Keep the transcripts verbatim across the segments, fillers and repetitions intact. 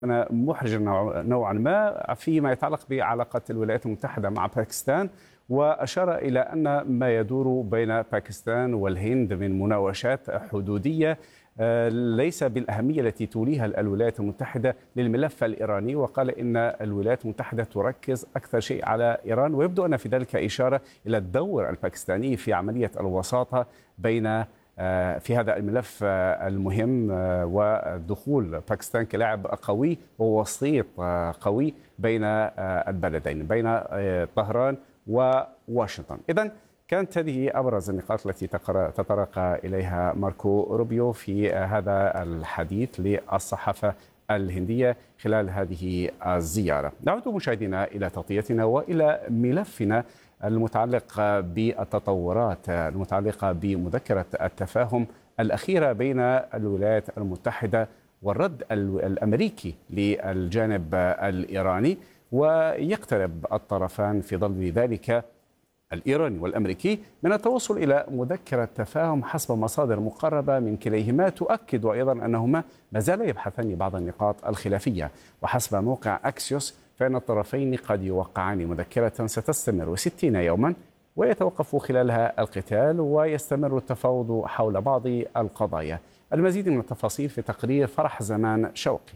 محرجة نوعا ما فيما يتعلق بعلاقة الولايات المتحدة مع باكستان، وأشار إلى أن ما يدور بين باكستان والهند من مناوشات حدودية ليس بالأهمية التي توليها الولايات المتحدة للملف الإيراني، وقال إن الولايات المتحدة تركز أكثر شيء على إيران، ويبدو أن في ذلك إشارة إلى الدور الباكستاني في عملية الوساطة بين في هذا الملف المهم، ودخول باكستان كلاعب قوي ووسيط قوي بين البلدين، بين طهران وواشنطن. إذن كانت هذه أبرز النقاط التي تطرق إليها ماركو روبيو في هذا الحديث للصحافة الهندية خلال هذه الزيارة. نعود مشاهدينا إلى تغطيتنا وإلى ملفنا المتعلق بالتطورات المتعلقة بمذكرة التفاهم الأخيرة بين الولايات المتحدة والرد الأمريكي للجانب الإيراني، ويقترب الطرفان في ظل ذلك الإيراني والأمريكي من التوصل إلى مذكرة تفاهم حسب مصادر مقربة من كليهما تؤكد أيضا أنهما ما زالا يبحثان بعض النقاط الخلافية. وحسب موقع أكسيوس فإن الطرفين قد يوقعان مذكرة ستستمر ستين يوما ويتوقف خلالها القتال ويستمر التفاوض حول بعض القضايا. المزيد من التفاصيل في تقرير فرح زمان شوقي.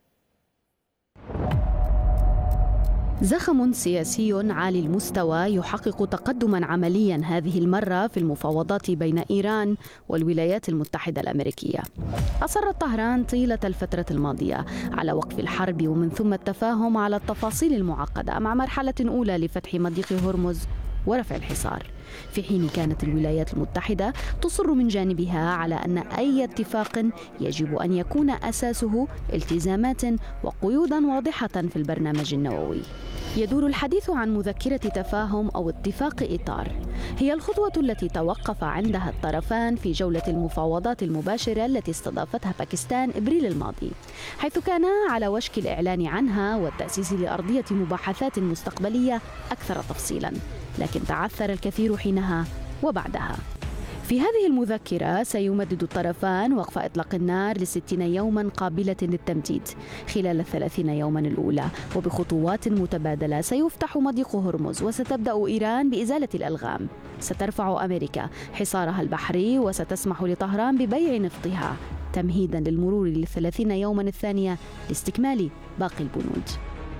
زخم سياسي عالي المستوى يحقق تقدما عمليا هذه المرة في المفاوضات بين إيران والولايات المتحدة الأمريكية. أصرت طهران طيلة الفترة الماضية على وقف الحرب ومن ثم التفاهم على التفاصيل المعقدة مع مرحلة أولى لفتح مضيق هرمز ورفع الحصار، في حين كانت الولايات المتحدة تصر من جانبها على أن أي اتفاق يجب أن يكون أساسه التزامات وقيودا واضحة في البرنامج النووي. يدور الحديث عن مذكرة تفاهم أو اتفاق إطار، هي الخطوة التي توقف عندها الطرفان في جولة المفاوضات المباشرة التي استضافتها باكستان إبريل الماضي، حيث كانا على وشك الإعلان عنها والتأسيس لأرضية مباحثات مستقبلية أكثر تفصيلا، لكن تعثر الكثير حينها وبعدها. في هذه المذكرة سيمدد الطرفان وقف إطلاق النار لستين يوما قابلة للتمديد خلال الثلاثين يوما الأولى، وبخطوات متبادلة سيفتح مضيق هرمز وستبدأ إيران بإزالة الألغام. سترفع أمريكا حصارها البحري وستسمح لطهران ببيع نفطها تمهيدا للمرور للثلاثين يوما الثانية لاستكمال باقي البنود.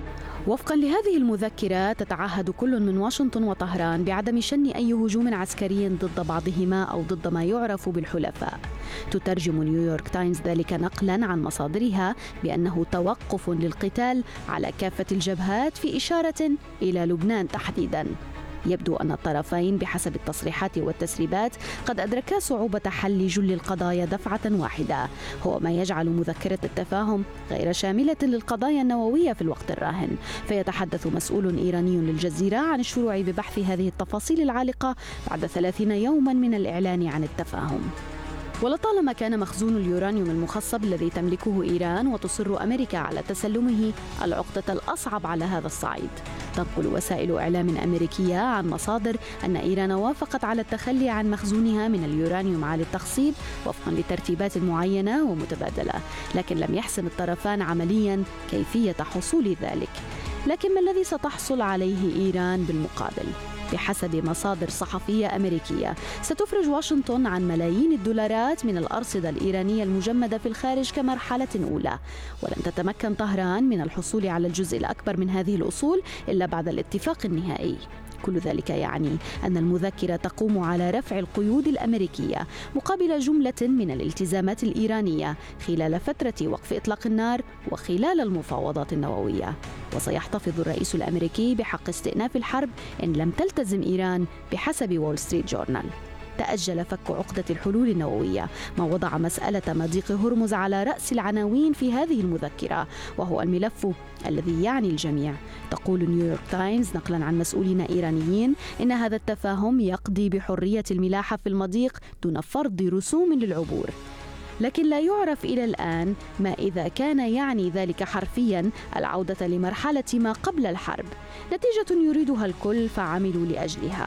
وفقا لهذه المذكرة تتعهد كل من واشنطن وطهران بعدم شن أي هجوم عسكري ضد بعضهما أو ضد ما يعرف بالحلفاء. تترجم نيويورك تايمز ذلك نقلا عن مصادرها بأنه توقف للقتال على كافة الجبهات، في إشارة إلى لبنان تحديدا. يبدو أن الطرفين بحسب التصريحات والتسريبات قد أدركا صعوبة حل جل القضايا دفعة واحدة، هو ما يجعل مذكرة التفاهم غير شاملة للقضايا النووية في الوقت الراهن. فيتحدث مسؤول إيراني للجزيرة عن الشروع ببحث هذه التفاصيل العالقة بعد ثلاثين يوما من الإعلان عن التفاهم. ولطالما كان مخزون اليورانيوم المخصب الذي تملكه إيران وتصر أمريكا على تسلمه العقدة الأصعب على هذا الصعيد. تنقل وسائل إعلام أمريكية عن مصادر أن إيران وافقت على التخلي عن مخزونها من اليورانيوم عالي التخصيب وفقا لترتيبات معينة ومتبادلة، لكن لم يحسم الطرفان عمليا كيفية حصول ذلك. لكن ما الذي ستحصل عليه إيران بالمقابل؟ بحسب مصادر صحفية أمريكية ستفرج واشنطن عن ملايين الدولارات من الأرصدة الإيرانية المجمدة في الخارج كمرحلة أولى، ولن تتمكن طهران من الحصول على الجزء الأكبر من هذه الأصول إلا بعد الاتفاق النهائي. كل ذلك يعني أن المذكرة تقوم على رفع القيود الأمريكية مقابل جملة من الالتزامات الإيرانية خلال فترة وقف إطلاق النار وخلال المفاوضات النووية. وسيحتفظ الرئيس الأمريكي بحق استئناف الحرب إن لم تلتزم إيران بحسب وول ستريت جورنال. تأجل فك عقدة الحلول النووية، ما وضع مسألة مضيق هرمز على رأس العناوين في هذه المذكرة، وهو الملف الذي يعني الجميع. تقول نيويورك تايمز نقلا عن مسؤولين إيرانيين إن هذا التفاهم يقضي بحرية الملاحة في المضيق دون فرض رسوم للعبور، لكن لا يعرف إلى الآن ما إذا كان يعني ذلك حرفيا العودة لمرحلة ما قبل الحرب، نتيجة يريدها الكل فعملوا لأجلها.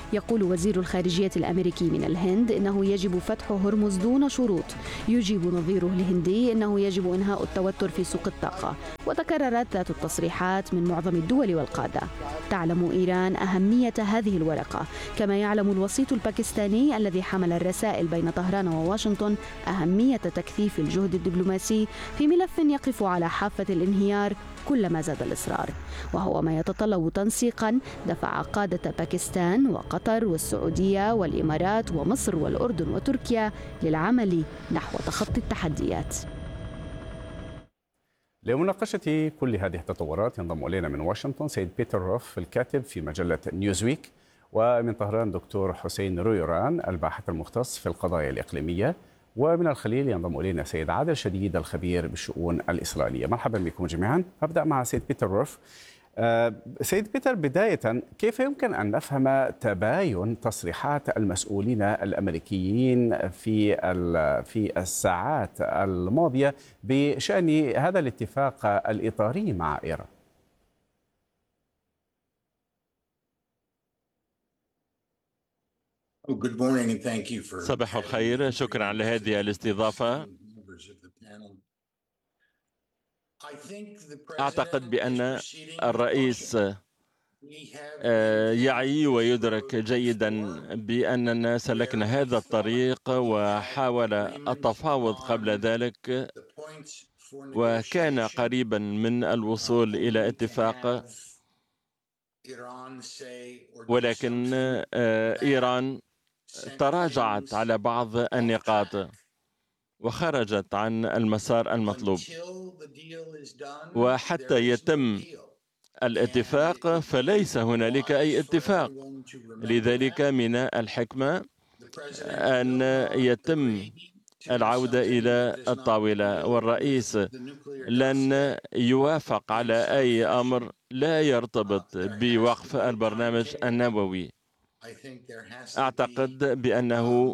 يقول وزير الخارجية الأمريكي من الهند إنه يجب فتح هرمز دون شروط. يجيب نظيره الهندي إنه يجب إنهاء التوتر في سوق الطاقة. وتكررت ذات التصريحات من معظم الدول والقادة. تعلم إيران أهمية هذه الورقة، كما يعلم الوسيط الباكستاني الذي حمل الرسائل بين طهران وواشنطن أهمية تكثيف الجهد الدبلوماسي في ملف يقف على حافة الانهيار كلما زاد الإصرار، وهو ما يتطلب تنسيقا دفع قادة باكستان وقطر والسعودية والإمارات ومصر والأردن وتركيا للعمل نحو تخطي التحديات. لمناقشة كل هذه التطورات ينضم إلينا من واشنطن سيد بيتر روف الكاتب في مجلة نيوزويك، ومن طهران دكتور حسين رويران الباحث المختص في القضايا الإقليمية، ومن الخليل ينضم إلينا سيد عادل شديد الخبير بالشؤون الإسرائيلية. مرحبا بكم جميعا. أبدأ مع سيد بيتر روف. سيد بيتر، بداية كيف يمكن أن نفهم تباين تصريحات المسؤولين الأمريكيين في في الساعات الماضية بشأن هذا الاتفاق الإطاري مع إيران؟ صباح الخير، شكرا على هذه الاستضافة. أعتقد بأن الرئيس يعي ويدرك جيدا بأننا سلكنا هذا الطريق وحاول التفاوض قبل ذلك، وكان قريبا من الوصول إلى اتفاق، ولكن إيران تراجعت على بعض النقاط وخرجت عن المسار المطلوب. وحتى يتم الاتفاق فليس هنالك أي اتفاق، لذلك من الحكمة أن يتم العودة إلى الطاولة، والرئيس لن يوافق على أي أمر لا يرتبط بوقف البرنامج النووي. أعتقد بأنه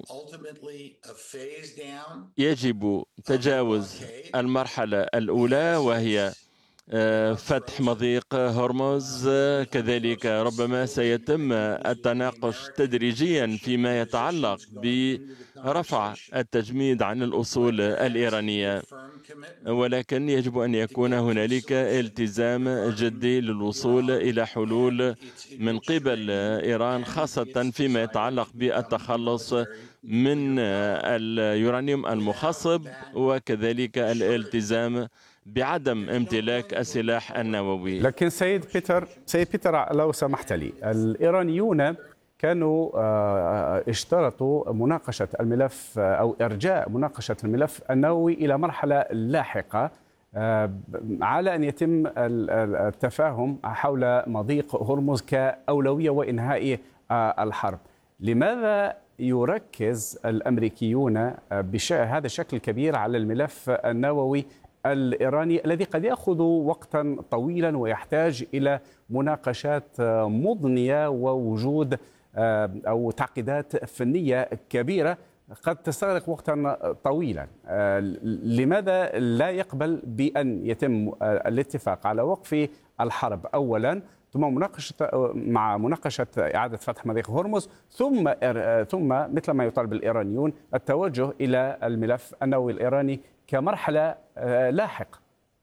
يجب تجاوز المرحلة الأولى وهي فتح مضيق هرمز، كذلك ربما سيتم التناقش تدريجيا فيما يتعلق برفع التجميد عن الأصول الإيرانية، ولكن يجب أن يكون هنالك التزام جدي للوصول إلى حلول من قبل إيران، خاصة فيما يتعلق بالتخلص من اليورانيوم المخصب، وكذلك الالتزام بعدم امتلاك السلاح النووي. لكن سيد بيتر سيد بيتر لو سمحت لي، الإيرانيون كانوا اشترطوا مناقشة الملف أو إرجاء مناقشة الملف النووي إلى مرحلة لاحقة على أن يتم التفاهم حول مضيق هرمز كأولوية وإنهاء الحرب. لماذا يركز الأمريكيون بهذا الشكل الكبير على الملف النووي الإيراني الذي قد يأخذ وقتا طويلا ويحتاج إلى مناقشات مضنية ووجود أو تعقيدات فنية كبيرة قد تستغرق وقتا طويلا؟ لماذا لا يقبل بأن يتم الاتفاق على وقف الحرب أولا، ثم مناقشة مع مناقشة إعادة فتح مضيق هرمز، ثم ثم مثل ما يطالب الإيرانيون التوجه إلى الملف النووي الإيراني كمرحلة لاحقة؟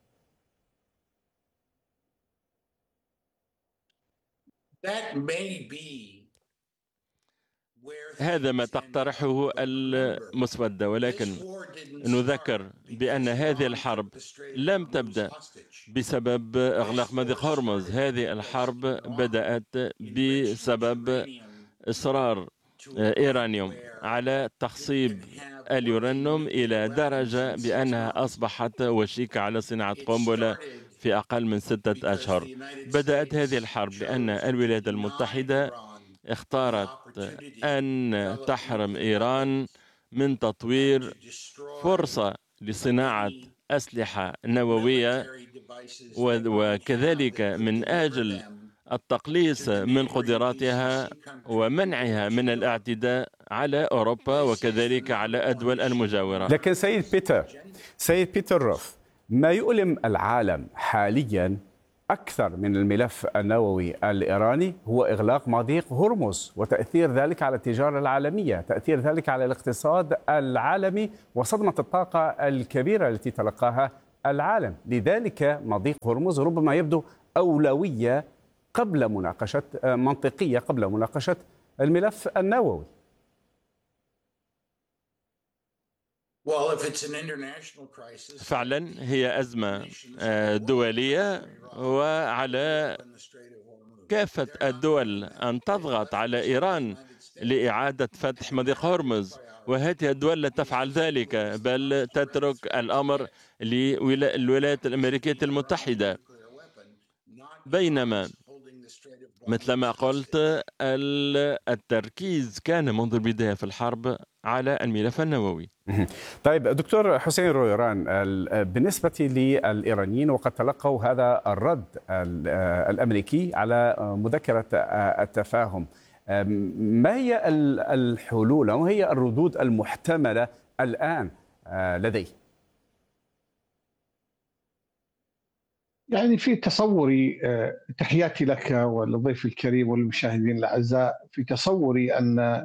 هذا ما تقترحه المسودة، ولكن نذكر بأن هذه الحرب لم تبدأ بسبب إغلاق مضيق هرمز. هذه الحرب بدأت بسبب إصرار إيرانيوم على تخصيب اليورانيوم إلى درجة بأنها أصبحت وشيكة على صناعة قنبلة في أقل من ستة أشهر. بدأت هذه الحرب بأن الولايات المتحدة اختارت أن تحرم إيران من تطوير فرصة لصناعة أسلحة نووية، وكذلك من أجل التقليص من قدراتها ومنعها من الاعتداء على أوروبا وكذلك على الدول المجاورة. لكن سيد بيتر سيد بيتر روف، ما يؤلم العالم حاليا أكثر من الملف النووي الإيراني هو إغلاق مضيق هرمز وتأثير ذلك على التجارة العالمية، تأثير ذلك على الاقتصاد العالمي وصدمة الطاقة الكبيرة التي تلقاها العالم. لذلك مضيق هرمز ربما يبدو أولوية قبل مناقشة منطقية قبل مناقشة الملف النووي. فعلا هي أزمة دولية، وعلى كافة الدول أن تضغط على إيران لإعادة فتح مضيق هرمز، وهذه الدول لا تفعل ذلك بل تترك الأمر للولايات الأمريكية المتحدة. بينما مثل ما قلت التركيز كان منذ البداية في الحرب على الملف النووي. طيب دكتور حسين رويران، بالنسبة للإيرانيين وقد تلقوا هذا الرد الأمريكي على مذكرة التفاهم، ما هي الحلول وما هي الردود المحتملة الآن لديه؟ يعني في تصوري، تحياتي لك والضيف الكريم والمشاهدين الأعزاء، في تصوري أن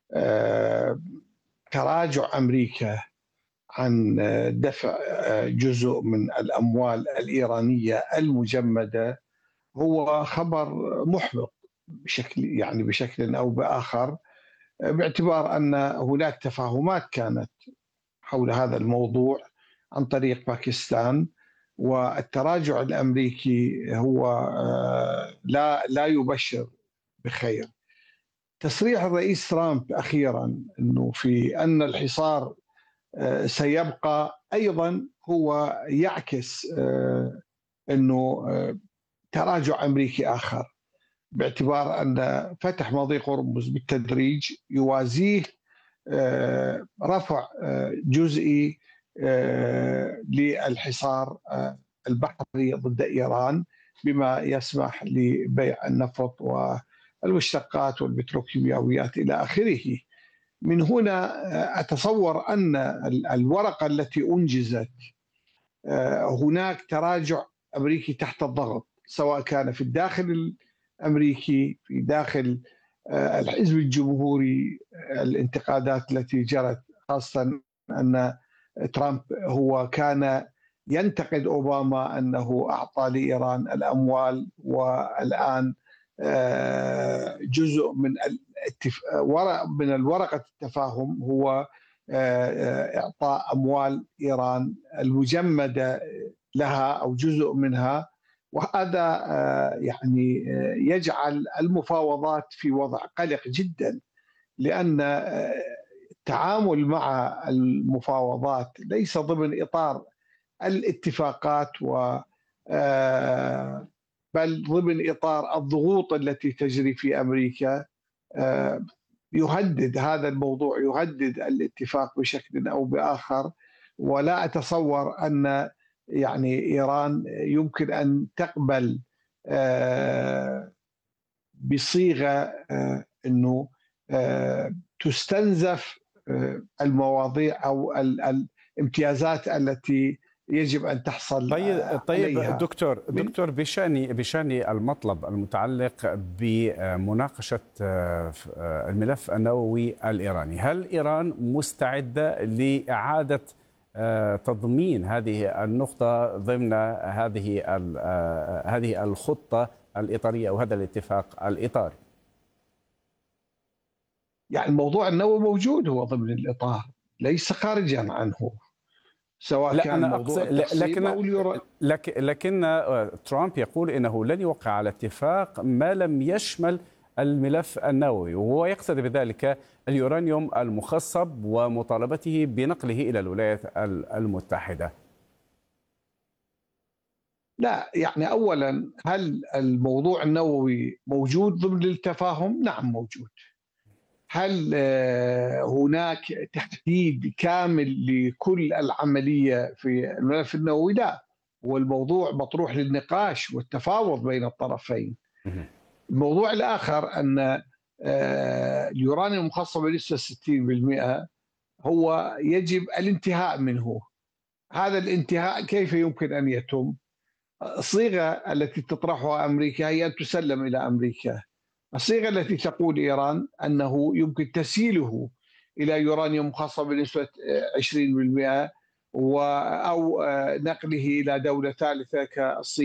تراجع أمريكا عن دفع جزء من الأموال الإيرانية المجمدة هو خبر محبط بشكل يعني بشكل أو بآخر، باعتبار أن هناك تفاهمات كانت حول هذا الموضوع عن طريق باكستان، والتراجع الأمريكي هو لا لا يبشر بخير. تصريح الرئيس ترامب أخيرا أنه في أن الحصار سيبقى أيضا هو يعكس أنه تراجع أمريكي آخر، باعتبار أن فتح مضيق هرمز بالتدريج يوازيه رفع جزئي للحصار البحري ضد إيران، بما يسمح لبيع النفط والمشتقات والبتروكيماويات إلى آخره. من هنا أتصور أن الورقة التي أنجزت هناك تراجع أمريكي تحت الضغط، سواء كان في الداخل الأمريكي، في داخل الحزب الجمهوري، الانتقادات التي جرت، خاصة أن ترامب هو كان ينتقد أوباما أنه أعطى لإيران الأموال، والآن جزء من من الورقة التفاهم هو إعطاء أموال إيران المجمدة لها أو جزء منها، وهذا يعني يجعل المفاوضات في وضع قلق جدا، لأن التعامل مع المفاوضات ليس ضمن إطار الاتفاقات و بل ضمن إطار الضغوط التي تجري في أمريكا. يهدد هذا الموضوع، يهدد الاتفاق بشكل أو بآخر، ولا أتصور أن يعني إيران يمكن أن تقبل بصيغة أنه تستنزف المواضيع أو الامتيازات التي يجب أن تحصل. طيب طيب دكتور دكتور بشان بشان المطلب المتعلق بمناقشة الملف النووي الإيراني، هل إيران مستعدة لإعادة تضمين هذه النقطة ضمن هذه هذه الخطة الإطارية أو هذا الاتفاق الإطاري؟ يعني الموضوع النووي موجود، هو ضمن الإطار، ليس خارجا عنه، سواء لا كان أنا موضوع لكن أو اليورو. لكن لكن ترامب يقول إنه لن يوقع على اتفاق ما لم يشمل الملف النووي، وهو يقصد بذلك اليورانيوم المخصب ومطالبته بنقله إلى الولايات المتحدة. لا يعني أولا، هل الموضوع النووي موجود ضمن التفاهم؟ نعم موجود. هل هناك تحديد كامل لكل العملية في الملف النووي؟ لا، والموضوع مطروح للنقاش والتفاوض بين الطرفين. الموضوع الآخر أن اليورانيوم المخصب بنسبة ستين بالمئة هو يجب الانتهاء منه. هذا الانتهاء كيف يمكن أن يتم؟ الصيغة التي تطرحها أمريكا هي أن تسلم إلى أمريكا. الصيغة التي تقول إيران أنه يمكن تسييله إلى يورانيوم خاصة بنسبة عشرين بالمئة أو نقله إلى دولة ثالثة كالصين